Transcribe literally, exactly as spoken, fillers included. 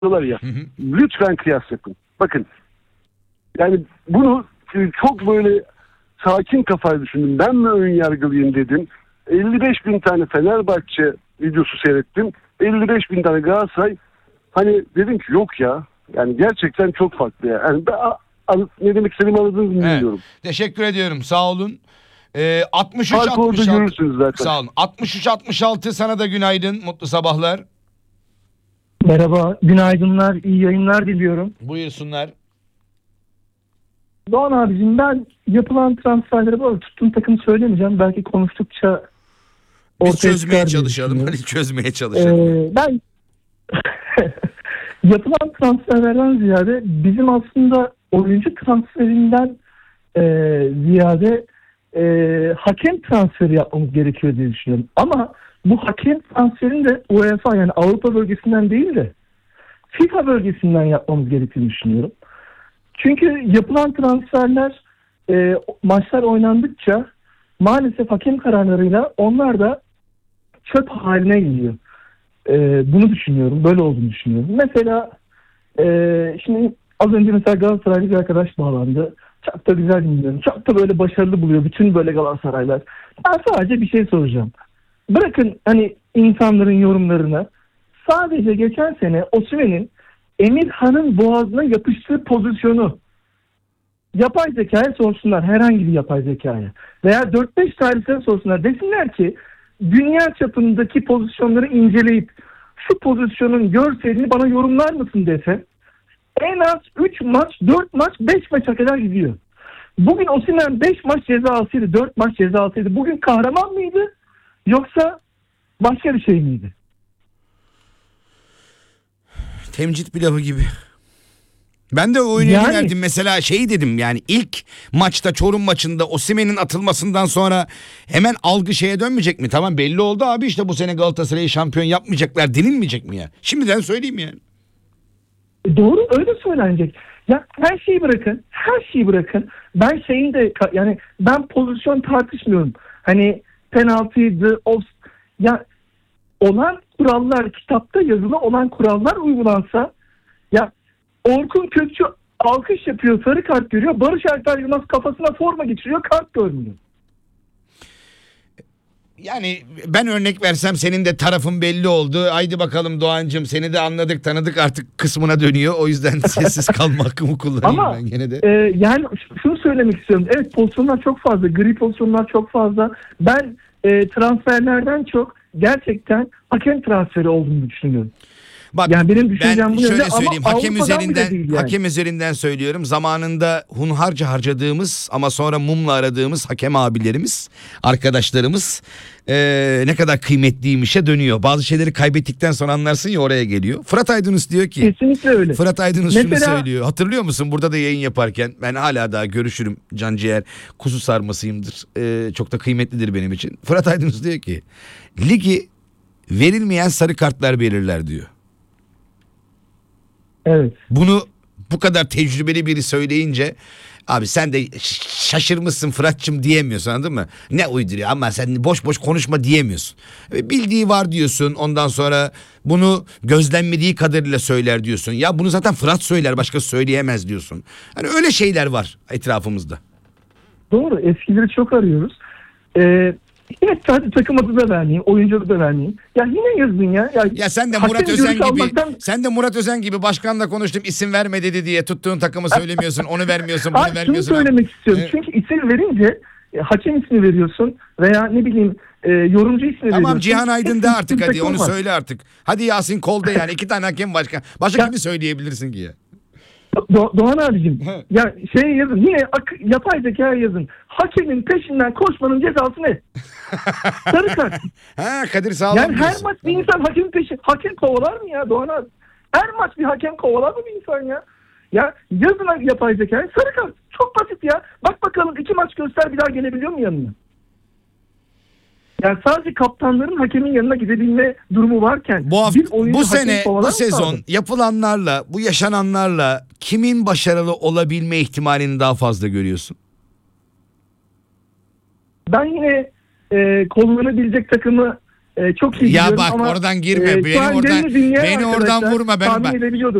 diyorlar ya. Hı hı. Lütfen kıyas yapın. Bakın. Yani bunu çok böyle sakin kafayla düşündüm. Ben mi ön yargılıyım dedim. elli beş bin tane Fenerbahçe videosu seyrettim. elli beş bin tane Galatasaray. Hani dedim ki yok ya. Yani gerçekten çok farklı ya. Yani ben, a, a, ne demek istediğimi anladınız mı Evet. bilmiyorum. Teşekkür ediyorum. Sağ olun. Ee, altmış üç Farkı orada altmış altı görürsünüz zaten. Sağ olun. altmış üç altmış altı sana da günaydın. Mutlu sabahlar. Merhaba, günaydınlar, iyi yayınlar diliyorum. Buyursunlar. Doğan abicim, ben yapılan transferlere böyle tuttuğum takımı söylemeyeceğim. Belki konuştukça Biz ortaya çözmeye çıkar diye çalışalım. düşünüyorum. Hadi çözmeye çalışalım. Ee, ben yapılan transferlerden ziyade bizim aslında oyuncu transferinden e, ziyade e, hakem transferi yapmamız gerekiyor diye düşünüyorum. Ama bu hakem transferini de UEFA, yani Avrupa bölgesinden değil de FIFA bölgesinden yapmamız gerektiğini düşünüyorum. Çünkü yapılan transferler e, maçlar oynandıkça maalesef hakem kararlarıyla onlar da çöp haline geliyor. E, bunu düşünüyorum. Böyle olduğunu düşünüyorum. Mesela e, şimdi az önce mesela Galatasaraylı bir arkadaş bağlandı. Çok da güzel dinliyorum. Çok da böyle başarılı buluyor bütün böyle Galatasaraylar. Ben sadece bir şey soracağım. Bırakın hani insanların yorumlarını. Sadece geçen sene Osimhen'in Emirhan'ın boğazına yapıştığı pozisyonu yapay zekaya sorsunlar, herhangi bir yapay zekaya. Veya dört beş tarihsel sorsunlar. Desinler ki dünya çapındaki pozisyonları inceleyip şu pozisyonun görselini bana yorumlar mısın dese, en az üç maç, dört maç, beş maça kadar gidiyor. Bugün Osimhen beş maç ceza alsaydı, dört maç ceza alsaydı bugün kahraman mıydı? Yoksa başka bir şey miydi? Temcit pilavı gibi. Ben de oyunu Yani- verdim mesela, şey dedim yani ilk maçta, Çorum maçında Osimhen'in atılmasından sonra hemen algı şeye dönmeyecek mi? Tamam, belli oldu abi, işte bu sene Galatasaray'ı şampiyon yapmayacaklar denilmeyecek mi ya? Şimdiden söyleyeyim yani. E, Doğru, öyle söylenecek. Ya her şeyi bırakın, her şeyi bırakın. Ben şeyin de yani ben pozisyon tartışmıyorum. Hani penaltıydı, off, ya olan kurallar, kitapta yazılı olan kurallar uygulansa, ya Orkun Kökçü alkış yapıyor, sarı kart görüyor. Barış Alper Yılmaz kafasına forma geçiriyor, kart görmüyor. Yani ben örnek versem senin de tarafın belli oldu. Haydi bakalım Doğancığım, seni de anladık tanıdık artık kısmına dönüyor. O yüzden sessiz kalma hakkımı kullanayım Ama ben gene de. e, yani şunu söylemek istiyorum. Evet, pozisyonlar çok fazla, gri pozisyonlar çok fazla. Ben e, transferlerden çok gerçekten hakem transferi olduğunu düşünüyorum. Bak, Yani benim düşüncem ben bu yönde şöyle ama söyleyeyim, hakem Avrupa'dan bile üzerinden değil yani. hakem üzerinden söylüyorum. Zamanında hunharca harcadığımız ama sonra mumla aradığımız hakem abilerimiz, arkadaşlarımız eee, ne kadar kıymetliymişe dönüyor. Bazı şeyleri kaybettikten sonra anlarsın ya, oraya geliyor. Fırat Aydınus diyor ki, Kesinlikle öyle. Fırat Aydınus şunu Mesela- söylüyor. Hatırlıyor musun? Burada da yayın yaparken, ben hala daha görüşürüm, canciğer kuzu sarmasıyımdır. Eee, çok da kıymetlidir benim için. Fırat Aydınus diyor ki, ligi verilmeyen sarı kartlar belirler diyor. Evet. Bunu bu kadar tecrübeli biri söyleyince, abi sen de şaşırmışsın Fırat'cığım diyemiyorsun, anladın mı? Ne uyduruyor ama sen boş boş konuşma diyemiyorsun. Bildiği var diyorsun, ondan sonra bunu gözlemlediği kadarıyla söyler diyorsun. Ya bunu zaten Fırat söyler, başkası söyleyemez diyorsun. Hani öyle şeyler var etrafımızda. Doğru. Eskileri çok arıyoruz. Ee, yine hadi takım adı da vermeyeyim, oyuncu adı da vermeyeyim. Ya yine yazın ya. Ya, Ya sen de hakem Murat Özen görüşü gibi almaktan- sen de Murat Özen gibi başkanla konuştum, isim verme dedi diye tuttuğun takımı söylemiyorsun, onu vermiyorsun, bunu Hayır, şunu vermiyorsun. söylemek istiyorum. Evet. Çünkü isim verince e, hakem ismi veriyorsun veya ne bileyim e, yorumcu ismi veriyorsun. Tamam, Cihan Aydın Hepsi de artık, bir hadi takım onu var. söyle artık. Hadi Yasin Kol de, yani iki tane hakem başkan. Başka Ya- kimi söyleyebilirsin ki ya? Do- Doğan abicim, He. ya şey yazın, yine ak- yapay zekaya yazın. Hakemin peşinden koşmanın cezası ne? Sarı kart. Ha, Kadir Sağlam Yani her diyorsun. maç bir insan hakemin peşi, hakem kovalar mı ya Doğan abi? Her maç bir hakem kovalar mı bir insan ya? Ya yazın yapay zekaya, sarı kart. Çok basit ya. Bak bakalım, iki maç göster, bir daha gelebiliyor mu yanına? Yani sadece kaptanların hakemin yanına gidebilme durumu varken Bu hafta, bir oyuncu bu hakem sene, kovalar bu mı sezon lazım? yapılanlarla, bu yaşananlarla kimin başarılı olabilme ihtimalini daha fazla görüyorsun? Ben yine e, kullanabilecek takımı E, çok iyi Ya biliyorum bak ama, oradan girme. e, şu Beni an oradan yayını dinleyen beni oradan arkadaşlar vurma. Ben, tahmin ben edebiliyordur.